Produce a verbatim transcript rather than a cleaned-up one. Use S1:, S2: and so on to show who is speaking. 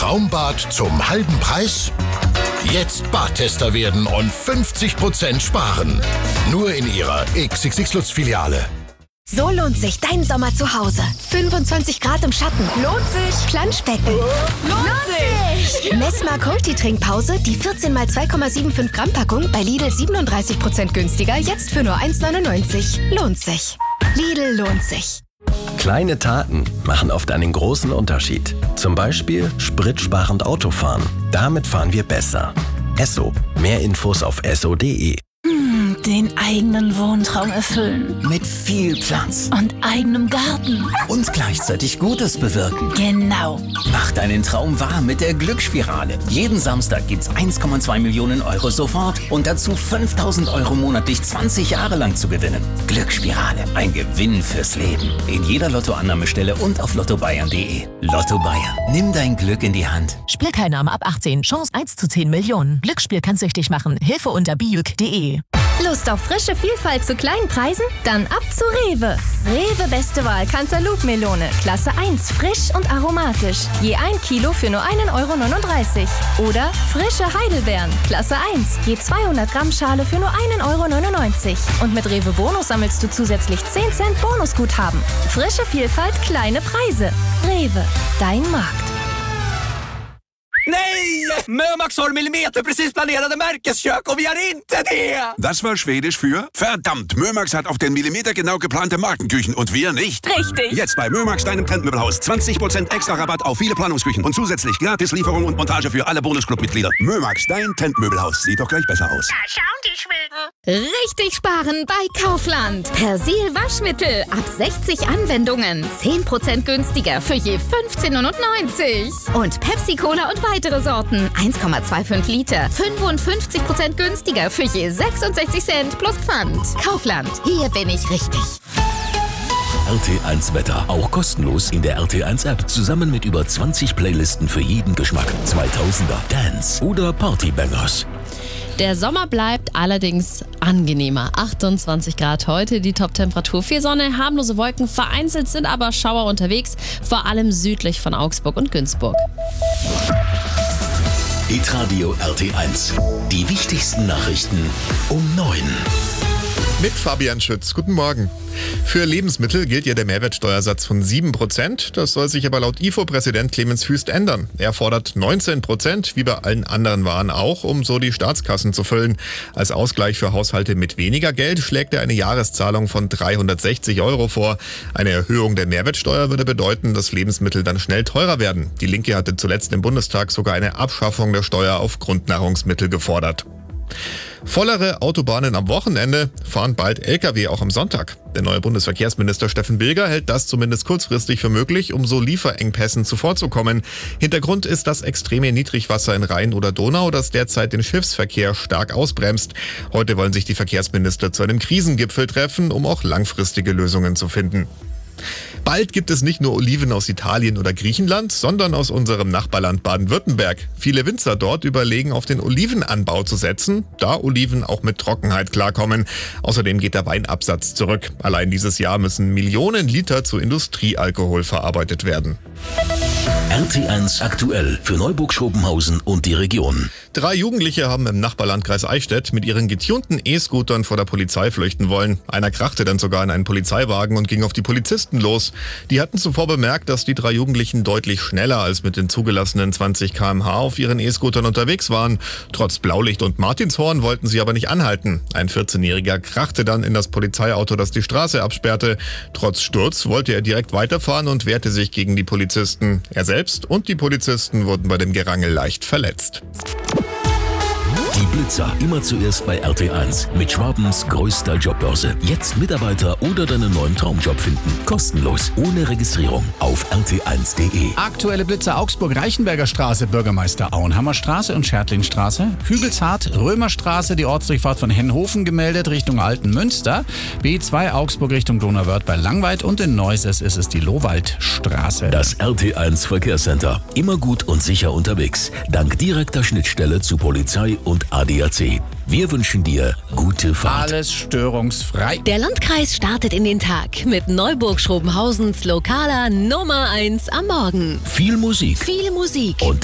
S1: Traumbad zum halben Preis? Jetzt Badtester werden und fünfzig Prozent sparen. Nur in Ihrer X X X Lutz-Filiale.
S2: So lohnt sich dein Sommer zu Hause. fünfundzwanzig Grad im Schatten. Lohnt sich. Planschbecken.
S3: Lohnt sich.
S2: Messmer Multi-Trinkpause, die vierzehn mal zwei Komma fünfundsiebzig Gramm Packung bei Lidl siebenunddreißig Prozent günstiger, jetzt für nur eins neunundneunzig. Lohnt sich. Lidl lohnt sich.
S4: Kleine Taten machen oft einen großen Unterschied. Zum Beispiel spritsparend Autofahren. Damit fahren wir besser. Esso. Mehr Infos auf esso punkt de.
S3: Hm, den eigenen Wohntraum erfüllen.
S5: Mit viel Platz.
S3: Und eigenem Garten.
S5: Und gleichzeitig Gutes bewirken.
S3: Genau.
S5: Mach deinen Traum wahr mit der Glücksspirale. Jeden Samstag gibt's eins Komma zwei Millionen Euro sofort und dazu fünftausend Euro monatlich zwanzig Jahre lang zu gewinnen. Glücksspirale. Ein Gewinn fürs Leben. In jeder Lottoannahmestelle und auf lotto bayern punkt de. Lotto Bayern. Nimm dein Glück in die Hand.
S6: Spielteilnahme ab achtzehn. Chance eins zu zehn Millionen. Glücksspiel kann süchtig machen. Hilfe unter biuk punkt de.
S7: Lust auf frische Vielfalt zu kleinen Preisen? Dann ab zu Rewe. Rewe Beste Wahl Cantaloupe-Melone. Klasse eins, frisch und aromatisch. Je ein Kilo für nur einen Euro neununddreißig. Oder frische Heidelbeeren. Klasse eins, je zweihundert Gramm Schale für nur einen Euro neunundneunzig. Und mit Rewe Bonus sammelst du zusätzlich zehn Cent Bonusguthaben. Frische Vielfalt, kleine Preise. Rewe, dein Markt.
S8: Nej! Mömax har millimeterprecis planerade märkeskök och vi har inte det!
S9: Das war Schwedisch für verdammt, Mömax hat auf den Millimeter genau geplante Markenküchen und wir nicht.
S3: Richtig.
S9: Jetzt bei Mömax, deinem Trendmöbelhaus. zwanzig Prozent extra Rabatt auf viele Planungsküchen und zusätzlich gratis Lieferung und Montage für alle Bonusclub-Mitglieder. Mömax, dein Trendmöbelhaus. Sieht doch gleich besser aus.
S3: Da schauen die Schweden.
S7: Richtig sparen bei Kaufland. Persil Waschmittel ab sechzig Anwendungen. zehn Prozent günstiger für je fünfzehn neunundneunzig. Und Pepsi Cola und weitere Sorten. eins Komma fünfundzwanzig Liter. fünfundfünfzig Prozent günstiger für je sechsundsechzig Cent plus Pfand. Kaufland. Hier bin ich richtig.
S10: R T eins Wetter. Auch kostenlos in der R T eins App. Zusammen mit über zwanzig Playlisten für jeden Geschmack. zweitausender, Dance oder Partybangers.
S11: Der Sommer bleibt allerdings angenehmer. achtundzwanzig Grad heute, die Top-Temperatur. Viel Sonne, harmlose Wolken, vereinzelt sind aber Schauer unterwegs, vor allem südlich von Augsburg und Günzburg.
S10: Hitradio R T eins. Die wichtigsten Nachrichten um neun.
S12: Mit Fabian Schütz. Guten Morgen. Für Lebensmittel gilt ja der Mehrwertsteuersatz von sieben Prozent. Das soll sich aber laut I F O-Präsident Clemens Füst ändern. Er fordert neunzehn Prozent, wie bei allen anderen Waren auch, um so die Staatskassen zu füllen. Als Ausgleich für Haushalte mit weniger Geld schlägt er eine Jahreszahlung von dreihundertsechzig Euro vor. Eine Erhöhung der Mehrwertsteuer würde bedeuten, dass Lebensmittel dann schnell teurer werden. Die Linke hatte zuletzt im Bundestag sogar eine Abschaffung der Steuer auf Grundnahrungsmittel gefordert. Vollere Autobahnen am Wochenende, fahren bald L K W auch am Sonntag. Der neue Bundesverkehrsminister Steffen Bilger hält das zumindest kurzfristig für möglich, um so Lieferengpässen zuvorzukommen. Hintergrund ist das extreme Niedrigwasser in Rhein oder Donau, das derzeit den Schiffsverkehr stark ausbremst. Heute wollen sich die Verkehrsminister zu einem Krisengipfel treffen, um auch langfristige Lösungen zu finden. Bald gibt es nicht nur Oliven aus Italien oder Griechenland, sondern aus unserem Nachbarland Baden-Württemberg. Viele Winzer dort überlegen, auf den Olivenanbau zu setzen, da Oliven auch mit Trockenheit klarkommen. Außerdem geht der Weinabsatz zurück. Allein dieses Jahr müssen Millionen Liter zu Industriealkohol verarbeitet werden.
S10: R T eins aktuell für Neuburg-Schobenhausen und die Region.
S12: Drei Jugendliche haben im Nachbarlandkreis Eichstätt mit ihren getunten E-Scootern vor der Polizei flüchten wollen. Einer krachte dann sogar in einen Polizeiwagen und ging auf die Polizisten los. Die hatten zuvor bemerkt, dass die drei Jugendlichen deutlich schneller als mit den zugelassenen zwanzig Kilometer pro Stunde auf ihren E-Scootern unterwegs waren. Trotz Blaulicht und Martinshorn wollten sie aber nicht anhalten. Ein vierzehnjähriger krachte dann in das Polizeiauto, das die Straße absperrte. Trotz Sturz wollte er direkt weiterfahren und wehrte sich gegen die Polizisten. Er selbst und die Polizisten wurden bei dem Gerangel leicht verletzt.
S10: Die Blitzer immer zuerst bei R T eins mit Schwabens größter Jobbörse. Jetzt Mitarbeiter oder deinen neuen Traumjob finden. Kostenlos, ohne Registrierung auf r t eins punkt de.
S13: Aktuelle Blitzer Augsburg, Reichenberger Straße, Bürgermeister Auenhammer Straße und Schertlingstraße. Hügelzart, Römerstraße, die Ortsdurchfahrt von Hennhofen gemeldet Richtung Altenmünster. B zwei Augsburg Richtung Donauwörth bei Langweid und in Neuses ist es die Lowaldstraße.
S10: Das R T eins Verkehrscenter. Immer gut und sicher unterwegs. Dank direkter Schnittstelle zu Polizei und A D A C. Wir wünschen dir gute Fahrt.
S13: Alles störungsfrei.
S6: Der Landkreis startet in den Tag mit Neuburg-Schrobenhausens lokaler Nummer eins am Morgen.
S10: Viel Musik.
S6: Viel Musik.
S10: Und